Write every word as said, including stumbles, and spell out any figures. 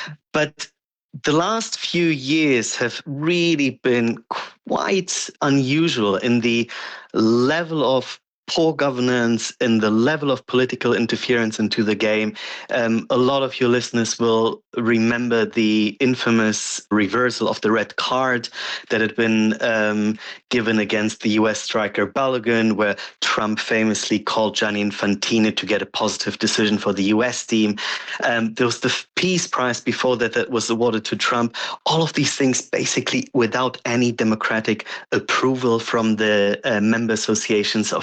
But the last few years have really been quite unusual in the level of poor governance, in the level of political interference into the game. Um, a lot of your listeners will remember the infamous reversal of the red card that had been um, given against the U S striker Balogun, where Trump famously called Gianni Infantino to get a positive decision for the U S team. Um, there was the Peace Prize before that that was awarded to Trump. All of these things basically without any democratic approval from the uh, member associations of